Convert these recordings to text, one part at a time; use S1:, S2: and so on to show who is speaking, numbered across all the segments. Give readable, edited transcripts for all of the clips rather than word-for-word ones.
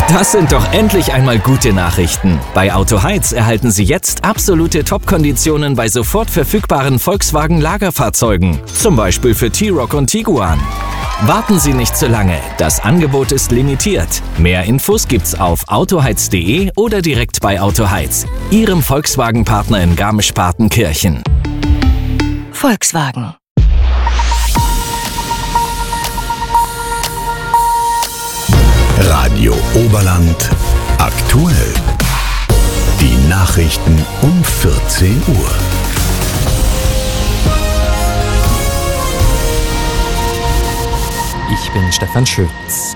S1: Das sind doch endlich einmal gute Nachrichten. Bei Autoheiz erhalten Sie jetzt absolute Top-Konditionen bei sofort verfügbaren Volkswagen-Lagerfahrzeugen. Zum Beispiel für T-Roc und Tiguan. Warten Sie nicht zu lange, das Angebot ist limitiert. Mehr Infos gibt's auf autoheiz.de oder direkt bei Autoheiz, Ihrem Volkswagen-Partner in Garmisch-Partenkirchen.
S2: Volkswagen.
S3: Radio Oberland aktuell. Die Nachrichten um 14 Uhr.
S4: Ich bin Stefan Schütz.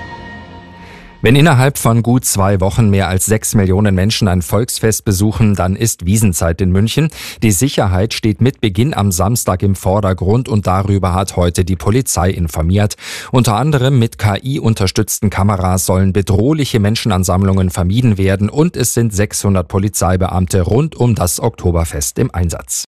S4: Wenn innerhalb von gut 2 Wochen mehr als 6 Millionen Menschen ein Volksfest besuchen, dann ist Wiesnzeit in München. Die Sicherheit steht mit Beginn am Samstag im Vordergrund und darüber hat heute die Polizei informiert. Unter anderem mit KI-unterstützten Kameras sollen bedrohliche Menschenansammlungen vermieden werden und es sind 600 Polizeibeamte rund um das Oktoberfest im Einsatz.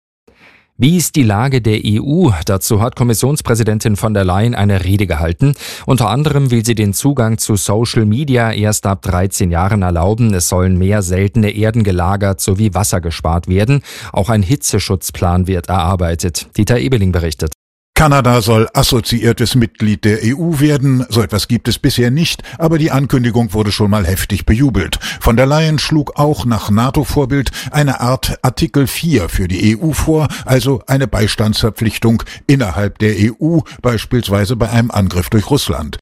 S4: Wie ist die Lage der EU? Dazu hat Kommissionspräsidentin von der Leyen eine Rede gehalten. Unter anderem will sie den Zugang zu Social Media erst ab 13 Jahren erlauben. Es sollen mehr seltene Erden gelagert sowie Wasser gespart werden. Auch ein Hitzeschutzplan wird erarbeitet. Dieter Ebeling berichtet.
S5: Kanada soll assoziiertes Mitglied der EU werden. So etwas gibt es bisher nicht, aber die Ankündigung wurde schon mal heftig bejubelt. Von der Leyen schlug auch nach NATO-Vorbild eine Art Artikel 4 für die EU vor, also eine Beistandsverpflichtung innerhalb der EU, beispielsweise bei einem Angriff durch Russland.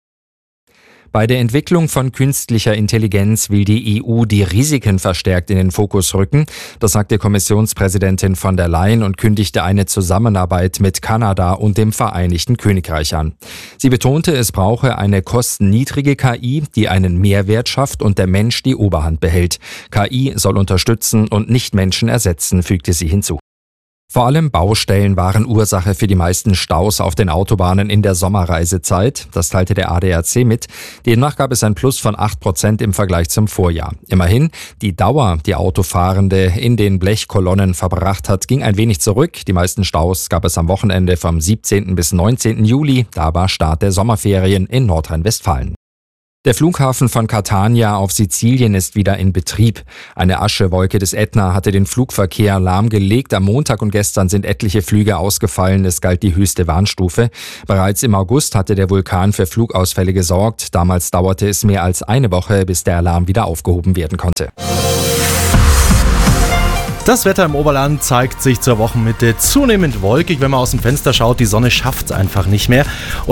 S4: Bei der Entwicklung von künstlicher Intelligenz will die EU die Risiken verstärkt in den Fokus rücken. Das sagte Kommissionspräsidentin von der Leyen und kündigte eine Zusammenarbeit mit Kanada und dem Vereinigten Königreich an. Sie betonte, es brauche eine kostenniedrige KI, die einen Mehrwert schafft und der Mensch die Oberhand behält. KI soll unterstützen und nicht Menschen ersetzen, fügte sie hinzu. Vor allem Baustellen waren Ursache für die meisten Staus auf den Autobahnen in der Sommerreisezeit. Das teilte der ADAC mit. Demnach gab es ein Plus von 8% im Vergleich zum Vorjahr. Immerhin, die Dauer, die Autofahrende in den Blechkolonnen verbracht hat, ging ein wenig zurück. Die meisten Staus gab es am Wochenende vom 17. bis 19. Juli. Da war Start der Sommerferien in Nordrhein-Westfalen. Der Flughafen von Catania auf Sizilien ist wieder in Betrieb. Eine Aschewolke des Ätna hatte den Flugverkehr lahmgelegt. Am Montag und gestern sind etliche Flüge ausgefallen. Es galt die höchste Warnstufe. Bereits im August hatte der Vulkan für Flugausfälle gesorgt. Damals dauerte es mehr als eine Woche, bis der Alarm wieder aufgehoben werden konnte.
S6: Das Wetter im Oberland zeigt sich zur Wochenmitte zunehmend wolkig. Wenn man aus dem Fenster schaut, die Sonne schafft es einfach nicht mehr.